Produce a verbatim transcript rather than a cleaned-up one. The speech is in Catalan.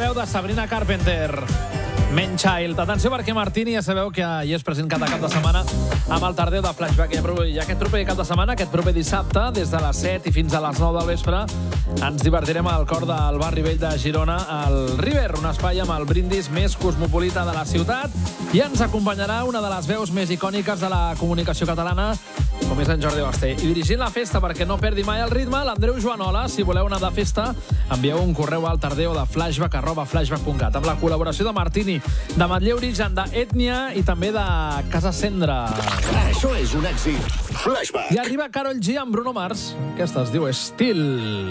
veu de Sabrina Carpenter. Man Child. Atenció perquè Martini ja sabeu que hi és present cada cap de setmana amb el Tardeu de Flashback. I aquest proper cap de setmana, aquest proper dissabte, des de les set i fins a les nou del vespre, ens divertirem al cor del barri vell de Girona, al River, un espai amb el brindis més cosmopolita de la ciutat, i ens acompanyarà una de les veus més icòniques de la comunicació catalana, com és en Jordi Basté. I dirigint la festa perquè no perdi mai el ritme, l'Andreu Joanola. Si voleu anar de festa, envieu un correu al tardeu de flashback arroba flashback punt cat amb la col·laboració de Martini, de Matlle Origen, d'Ètnia i també de Casa Cendra. Això és un èxit. Flashback. I arriba Karol G amb Bruno Mars. Aquesta es diu Estil.